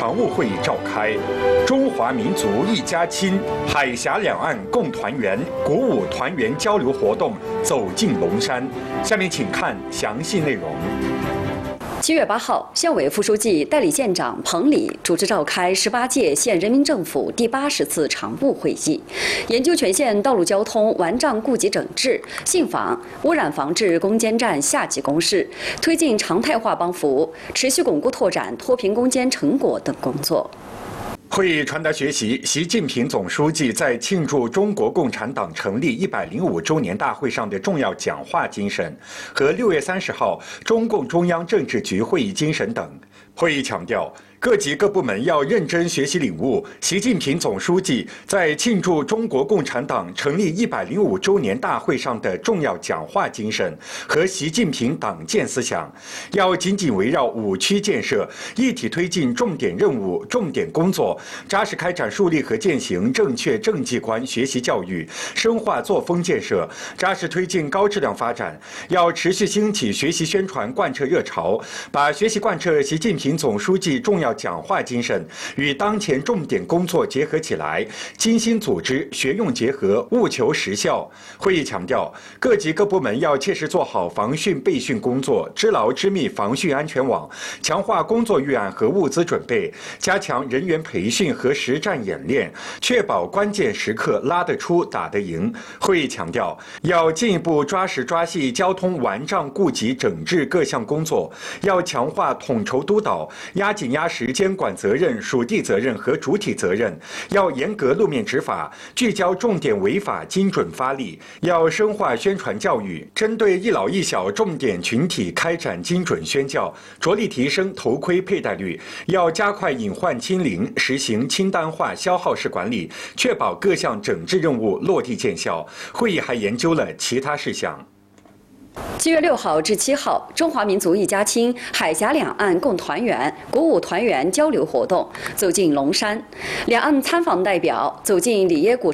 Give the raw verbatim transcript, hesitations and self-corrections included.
常务会议召开，中华民族一家亲，海峡两岸共团圆，鼓舞团圆交流活动走进龙山。下面请看详细内容。 七月八号，县委副书记、代理县长彭礼主持召开十八届县人民政府第八十次常务会议，研究全县道路交通顽障顾及整治、信访、污染防治攻坚战下级攻势，推进常态化帮扶，持续巩固拓展脱贫攻坚成果等工作。 会议传达学习习近平总书记在庆祝中国共产党成立一百零五周年大会上的重要讲话精神和六月三十号中共中央政治局会议精神等。会议强调，各级各部门要认真学习领悟习近平总书记在庆祝中国共产党成立一百零五周年大会上的重要讲话精神和习近平党建思想，要紧紧围绕五区建设，一体推进重点任务、重点工作。 扎实开展树立和践行正确政绩观学习教育，深化作风建设，扎实推进高质量发展。要持续兴起学习宣传贯彻热潮，把学习贯彻习近平总书记重要讲话精神与当前重点工作结合起来，精心组织，学用结合，务求实效。会议强调，各级各部门要切实做好防汛备汛工作，织牢织密防汛安全网，强化工作预案和物资准备，加强人员培训。 训和实战演练，确保关键时刻拉得出、打得赢。会议强调，要进一步抓实抓细交通顽障顾及整治各项工作，要强化统筹督导，压紧压实监管责任、属地责任和主体责任，要严格路面执法，聚焦重点违法精准发力，要深化宣传教育，针对一老一小重点群体开展精准宣教，着力提升头盔佩戴率，要加快隐患清零，实行 行清单化消耗式管理，确保各项整治任务落地见效。会议还研究了其他事项。 七月六号至七号，中华民族一家亲，海峡两岸共团圆，鼓舞团圆交流活动走进龙山。两岸参访代表走进里耶古